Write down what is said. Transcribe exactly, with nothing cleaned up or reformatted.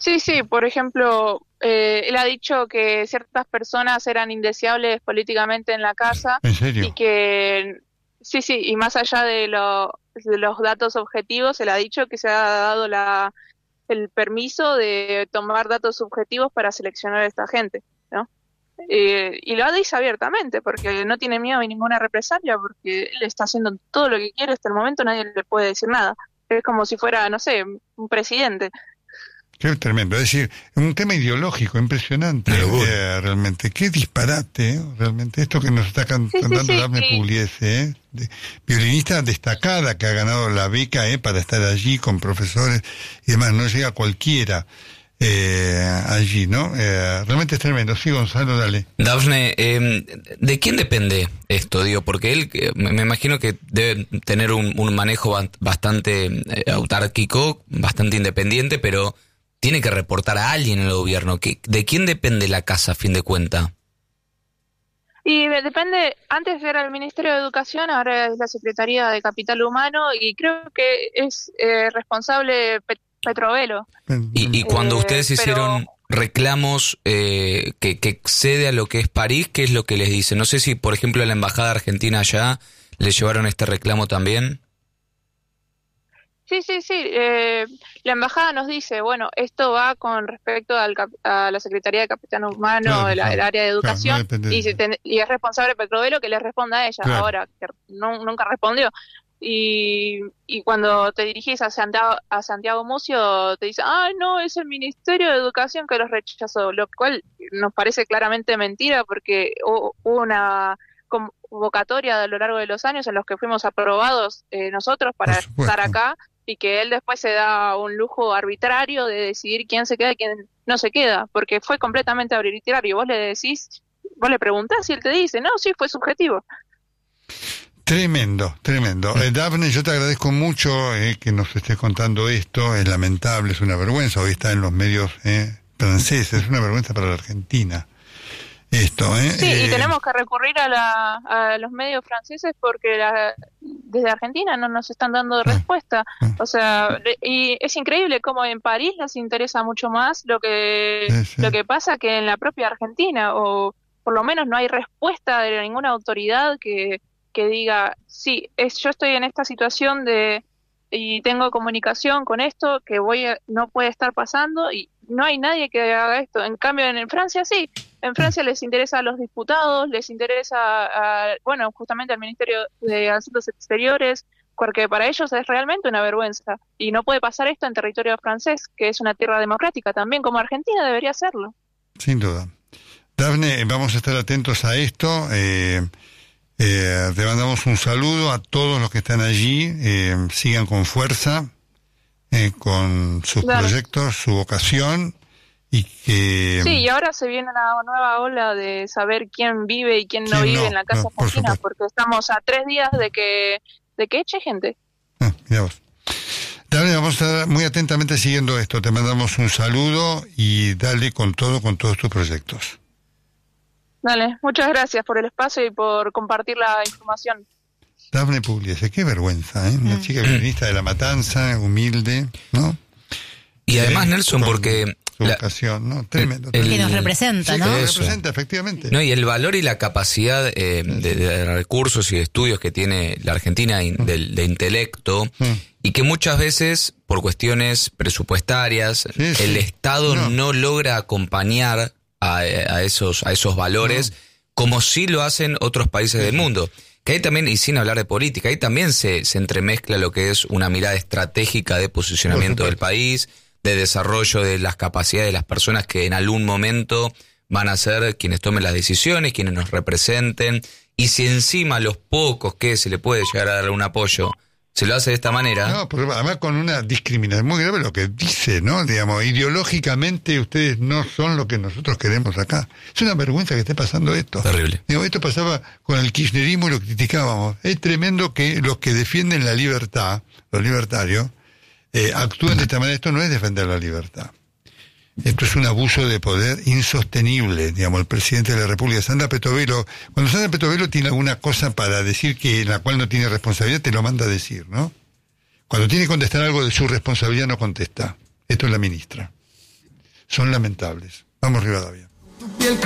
Sí, sí, por ejemplo, eh, él ha dicho que ciertas personas eran indeseables políticamente en la casa ¿En serio? y que, sí, sí, y más allá de, lo, de los datos objetivos, él ha dicho que se ha dado la, el permiso de tomar datos subjetivos para seleccionar a esta gente, ¿no? Eh, y lo dice abiertamente, porque no tiene miedo a ninguna represalia, porque él está haciendo todo lo que quiere hasta el momento, nadie le puede decir nada. Es como si fuera, no sé, un presidente. Qué tremendo, es decir, un tema ideológico impresionante, eh, realmente, qué disparate, ¿eh? Realmente, esto que nos está can- Sí, sí, cantando sí, Dafne sí. Pugliese, ¿eh? De, violinista destacada que ha ganado la beca, ¿eh? Para estar allí con profesores y demás, no llega cualquiera eh, allí, ¿no? Eh, realmente es tremendo. Sí, Gonzalo, dale. Dafne, eh, ¿de quién depende esto? Digo, porque él, eh, me imagino que debe tener un, un manejo bastante eh, autárquico, bastante independiente, pero tiene que reportar a alguien en el gobierno. ¿De quién depende la casa, a fin de cuenta? Y depende, antes era el Ministerio de Educación, ahora es la Secretaría de Capital Humano y creo que es eh, responsable Pet- Petrovelo. Y, y cuando eh, ustedes pero... hicieron reclamos eh, que, que excede a lo que es París, ¿qué es lo que les dice? No sé si, por ejemplo, a la Embajada Argentina allá les llevaron este reclamo también. Sí, sí, sí. Eh, la embajada nos dice, bueno, esto va con respecto al cap- a la Secretaría de Capital Humano, Claro, el, claro, el área de educación, claro, no y, si ten- y es responsable Petrovelo que le responda a ella. Claro. Ahora, que no, nunca respondió. Y, y cuando te dirigís a Santiago, a Santiago Mucio, te dice, ay, no, es el Ministerio de Educación que los rechazó, lo cual nos parece claramente mentira porque hubo una convocatoria a lo largo de los años en los que fuimos aprobados eh, nosotros para estar acá, y que él después se da un lujo arbitrario de decidir quién se queda y quién no se queda, porque fue completamente arbitrario. Vos le decís, vos le preguntás y él te dice, no, sí, fue subjetivo. Tremendo, tremendo. Eh, Dafne, yo te agradezco mucho eh, que nos estés contando esto, es lamentable, es una vergüenza, hoy está en los medios eh, franceses, es una vergüenza para la Argentina. Esto, ¿eh? Sí, eh, y tenemos que recurrir a, la, a los medios franceses porque la, desde Argentina no nos están dando respuesta. O sea, y es increíble cómo en París les interesa mucho más lo que sí, sí. lo que pasa que en la propia Argentina, o por lo menos no hay respuesta de ninguna autoridad que, que diga, sí, es, yo estoy en esta situación de y tengo comunicación con esto que voy a, no puede estar pasando, y no hay nadie que haga esto. En cambio, en, en Francia sí. En Francia les interesa a los diputados, les interesa, a, bueno, justamente al Ministerio de Asuntos Exteriores, porque para ellos es realmente una vergüenza. Y no puede pasar esto en territorio francés, que es una tierra democrática también, como Argentina debería hacerlo. Sin duda. Dafne, vamos a estar atentos a esto. Eh, eh, te mandamos un saludo a todos los que están allí. Eh, sigan con fuerza, eh, con sus Claro. proyectos, su vocación. Y que, sí, y ahora se viene una nueva ola de saber quién vive y quién no ¿quién vive no? en la casa No, por argentina, supuesto. porque estamos a tres días de que de que eche gente. Ah, mirá vos. Dale, vamos a estar muy atentamente siguiendo esto. Te mandamos un saludo y dale con todo, con todos tus proyectos. Dale, muchas gracias por el espacio y por compartir la información. Dafne Pugliese, qué vergüenza, ¿eh? Una Mm. chica violinista de La Matanza, humilde, ¿no? Y además, Eh, Nelson, con porque su la- vocación, ¿no? Tremendo. el- tremendo. Que nos representa, Sí, ¿no? que nos Eso. representa, efectivamente. No, y el valor y la capacidad eh, de, de recursos y de estudios que tiene la Argentina in- de, de intelecto, Mm. y que muchas veces, por cuestiones presupuestarias, Sí, sí. el Estado No. no, logra acompañar a, a esos, a esos valores como sí lo hacen otros países del mundo. Que ahí también, y sin hablar de política, ahí también se, se entremezcla lo que es una mirada estratégica de posicionamiento Por del supuesto. país, de desarrollo de las capacidades de las personas que en algún momento van a ser quienes tomen las decisiones, quienes nos representen, y si encima a los pocos que se le puede llegar a dar un apoyo se lo hace de esta manera. No, porque además con una discriminación muy grave lo que dice, ¿no? Digamos, ideológicamente ustedes no son lo que nosotros queremos acá. Es una vergüenza que esté pasando esto. Terrible. Digo, esto pasaba con el kirchnerismo y lo criticábamos. Es tremendo que los que defienden la libertad, los libertarios, eh, actúen de esta manera. Esto no es defender la libertad. Esto es un abuso de poder insostenible. Digamos, el presidente de la República, Sandra Petrovelo, cuando Sandra Petrovelo tiene alguna cosa para decir que en la cual no tiene responsabilidad, te lo manda a decir, ¿no? Cuando tiene que contestar algo de su responsabilidad, no contesta. Esto es la ministra. son lamentables. Vamos, Rivadavia.